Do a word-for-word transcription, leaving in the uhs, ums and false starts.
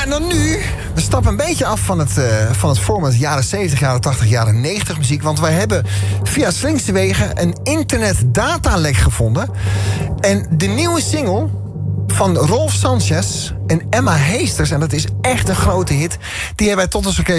en dan nu, we stappen een beetje af van het, uh, van het format jaren zeventig, jaren tachtig, jaren negentig muziek. Want wij hebben via slinkse wegen een internetdatalek gevonden. En de nieuwe single van Rolf Sanchez en Emma Heesters, en dat is echt een grote hit, die hebben wij tot ons